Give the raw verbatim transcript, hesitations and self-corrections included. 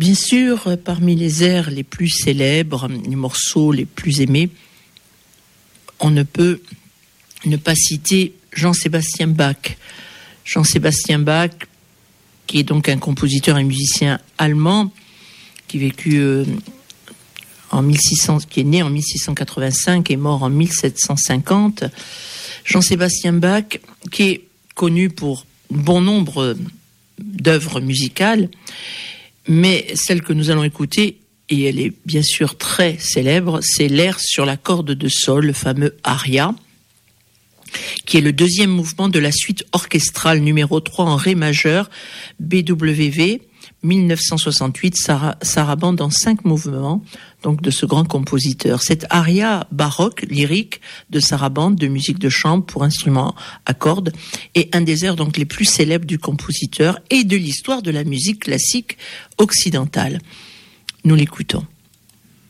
Bien sûr, parmi les airs les plus célèbres, les morceaux les plus aimés, on ne peut ne pas citer Jean-Sébastien Bach. Jean-Sébastien Bach, qui est donc un compositeur et musicien allemand, qui vécut euh, en mille six cents, qui est né en mille six cent quatre-vingt-cinq et mort en mille sept cent cinquante. Jean-Sébastien Bach, qui est connu pour bon nombre d'œuvres musicales, mais celle que nous allons écouter, et elle est bien sûr très célèbre, c'est l'air sur la corde de sol, le fameux aria, qui est le deuxième mouvement de la suite orchestrale numéro trois en ré majeur, B W V, mille neuf cent soixante-huit, sarabande en cinq mouvements, donc de ce grand compositeur. Cet aria baroque, lyrique, de sarabande, de musique de chambre pour instruments à cordes, est un des airs donc les plus célèbres du compositeur et de l'histoire de la musique classique occidentale. Nous l'écoutons.